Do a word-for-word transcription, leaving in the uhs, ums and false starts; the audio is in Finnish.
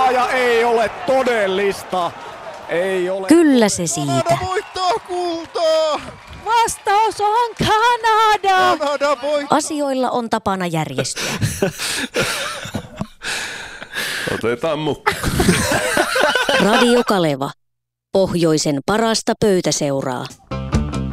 kultaa ja ei ole todellista. Ei ole. Kyllä se siitä. Kanada voittaa kultaa! Vastaus on Kanada! Kanada voittaa! Asioilla on tapana järjestyä. Otetaan mukaan. Radio Kaleva. Pohjoisen parasta pöytäseuraa.